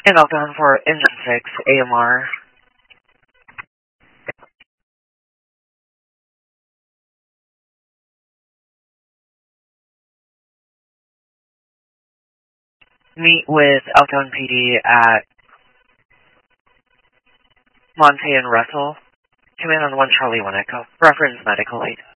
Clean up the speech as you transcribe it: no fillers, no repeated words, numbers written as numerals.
And Elkhorn for Engine 6, AMR. Meet with Elkhorn PD at Monte and Russell. Command on 1 Charlie 1 Echo. Reference medical aid.